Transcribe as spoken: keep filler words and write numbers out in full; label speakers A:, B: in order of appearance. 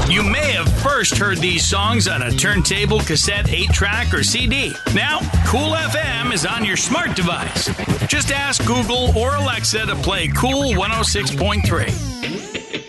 A: You may have first heard these songs on a turntable, cassette, eight track, or C D. Now, Cool F M is on your smart device. Just ask Google or Alexa to play Cool one oh six point three.